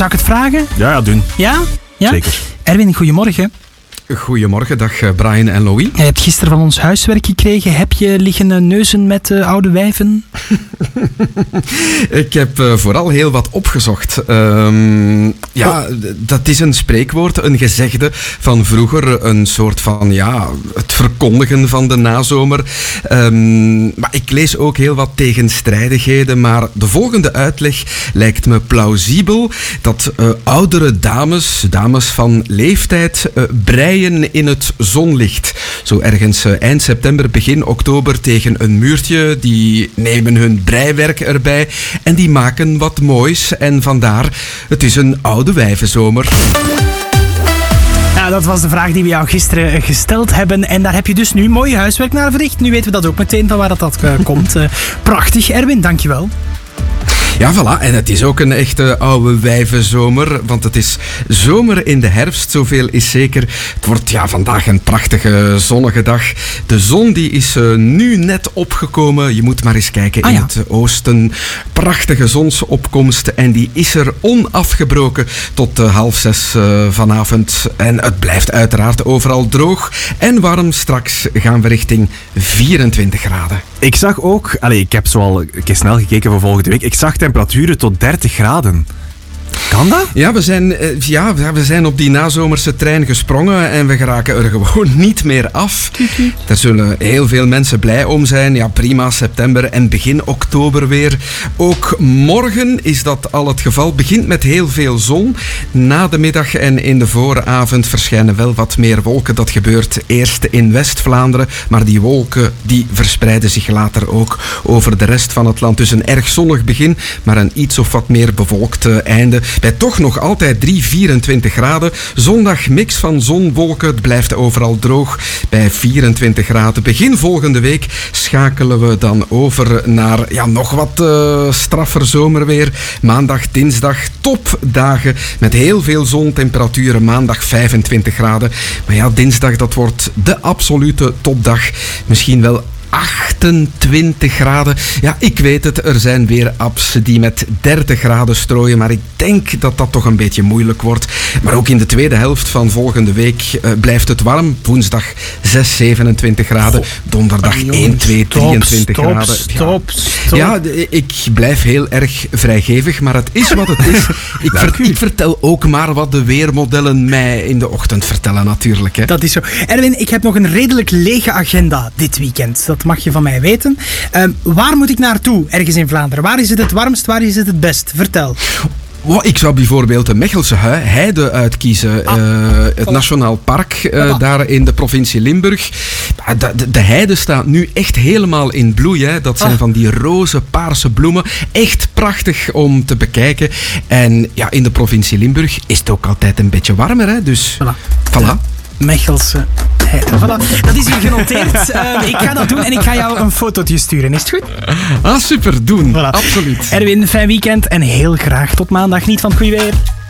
Zou ik het vragen? Ja, doen. Ja? Zeker. Erwin, goedemorgen. Goedemorgen, dag Brian en Louis. Je hebt gisteren van ons huiswerk gekregen. Heb je liggen neuzen met oude wijven? Ik heb vooral heel wat opgezocht. Dat is een spreekwoord, een gezegde van vroeger. Een soort van, het verkondigen van de nazomer. Maar ik lees ook heel wat tegenstrijdigheden. Maar de volgende uitleg lijkt me plausibel. Dat oudere dames van leeftijd breien in het zonlicht. Zo ergens eind september, begin oktober tegen een muurtje. Die nemen hun breiwerk erbij en die maken wat moois. En vandaar, het is een oude wijvenzomer. Ja, dat was de vraag die we jou gisteren gesteld hebben. En daar heb je dus nu mooi huiswerk naar verricht. Nu weten we dat ook meteen van waar dat komt. Prachtig, Erwin, dankjewel. Ja, voilà. En het is ook een echte oude wijvenzomer, want het is zomer in de herfst, zoveel is zeker. Het wordt vandaag een prachtige zonnige dag. De zon die is nu net opgekomen. Je moet maar eens kijken in het oosten. Prachtige zonsopkomst en die is er onafgebroken tot 5:30 vanavond. En het blijft uiteraard overal droog en warm. Straks gaan we richting 24 graden. Ik zag ook, ik heb zo al een keer snel gekeken voor volgende week, ik zag temperaturen tot 30 graden. Kan dat? Ja, we zijn op die nazomerse trein gesprongen en we geraken er gewoon niet meer af. Daar zullen heel veel mensen blij om zijn. Ja, prima, september en begin oktober weer. Ook morgen is dat al het geval. Begint met heel veel zon. Na de middag en in de vooravond verschijnen wel wat meer wolken. Dat gebeurt eerst in West-Vlaanderen, maar die wolken die verspreiden zich later ook over de rest van het land. Dus een erg zonnig begin, maar een iets of wat meer bewolkt einde. Bij toch nog altijd 24 graden. Zondag mix van zon, wolken. Het blijft overal droog bij 24 graden. Begin volgende week schakelen we dan over naar nog wat straffer zomerweer. Maandag, dinsdag topdagen met heel veel zon. Temperaturen maandag 25 graden. Maar dinsdag dat wordt de absolute topdag. Misschien wel 28 graden. Ja, ik weet het, er zijn weer apps die met 30 graden strooien, maar ik denk dat dat toch een beetje moeilijk wordt. Maar ook in de tweede helft van volgende week blijft het warm. Woensdag 6, 27 graden. Donderdag 1, 2, 23 graden. Stop. Ja, ik blijf heel erg vrijgevig, maar het is wat het is. Ik vertel ook maar wat de weermodellen mij in de ochtend vertellen natuurlijk. Hè. Dat is zo. Erwin, ik heb nog een redelijk lege agenda dit weekend. Dat mag je van mij weten. Waar moet ik naartoe ergens in Vlaanderen? Waar is het warmst? Waar is het best? Vertel. Ik zou bijvoorbeeld de Mechelse heide uitkiezen. Het Nationaal Park daar in de provincie Limburg. De heide staat nu echt helemaal in bloei. Hè. Dat zijn van die roze, paarse bloemen. Echt prachtig om te bekijken. En in de provincie Limburg is het ook altijd een beetje warmer. Hè. Dus voilà. Mechelse heide. Voilà. Dat is hier genoteerd. Ik ga dat doen en ik ga jou een fotootje sturen. Is het goed? Super, doen. Voilà. Absoluut. Erwin, fijn weekend en heel graag tot maandag. Niet van het goede weer.